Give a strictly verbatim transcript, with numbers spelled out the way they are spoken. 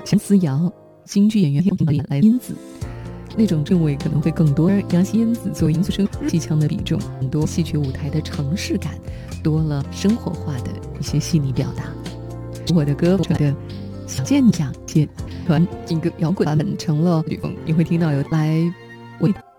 陈思瑶，京剧演员用来因子，那种韵味可能会更多。杨希因子作为民族声戏腔的比重，很多戏曲舞台的城市感多了生活化的一些细腻表达。我的歌的想见你想见团一个摇滚版本成了曲风，你会听到有来为